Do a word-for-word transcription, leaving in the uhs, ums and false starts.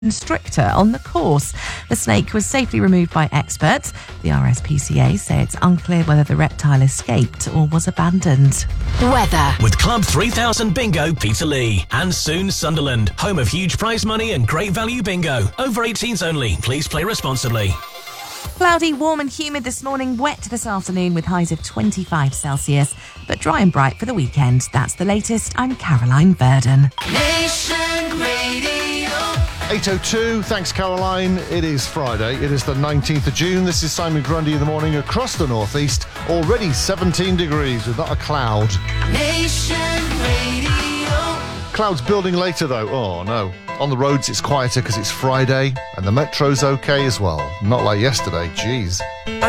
stricter on the course. The snake was safely removed by experts. The R S P C A say it's unclear whether the reptile escaped or was abandoned. Weather. With Club three thousand Bingo Peterlee and soon Sunderland, home of huge prize money and great value bingo. Over eighteens only. Please play responsibly. Cloudy, warm and humid this morning, wet this afternoon with highs of twenty-five Celsius, but dry and bright for the weekend. That's the latest. I'm Caroline Verdon. Nation Radio. eight oh two, thanks Caroline. It is Friday, it is the nineteenth of June. This is Simon Grundy in the morning across the northeast. Already seventeen degrees with not a cloud. Nation Radio. Clouds building later though, oh no. On the roads it's quieter because it's Friday and the metro's okay as well. Not like yesterday, jeez.